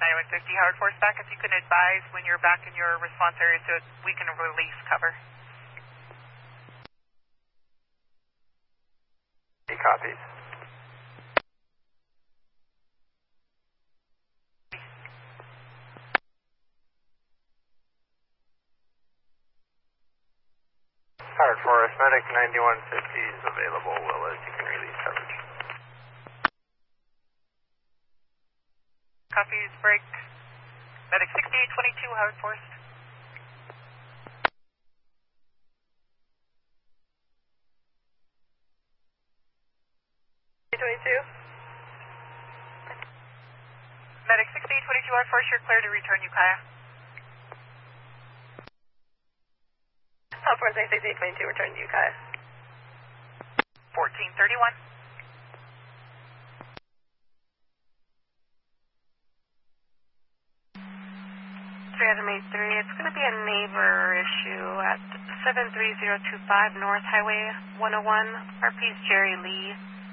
9150 Howard Force back. If you can advise when you're back in your response area so we can release cover. He copies. Howard Forest, Medic 9150 is available. Willis, you can release coverage. Copies, break. Medic 6822 Howard Forest. Medic 6822 Howard Forest, you're clear to return Ukiah. Howard Forest 6822, return to Ukiah. 1431. It's going to be a neighbor issue at 73025 North Highway 101. RP's Jerry Lee,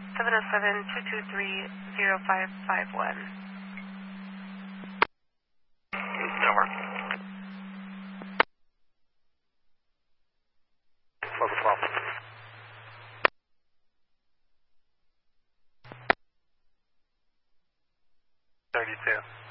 707-223-0551. Over. Local 12. 32.